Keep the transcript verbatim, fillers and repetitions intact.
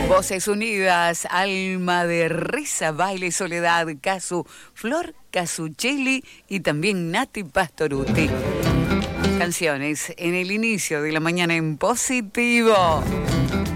Voces unidas, alma de risa, baile, soledad, Casu, Flor Casuccelli y también Nati Pastorutti. Canciones en el inicio de la mañana en positivo.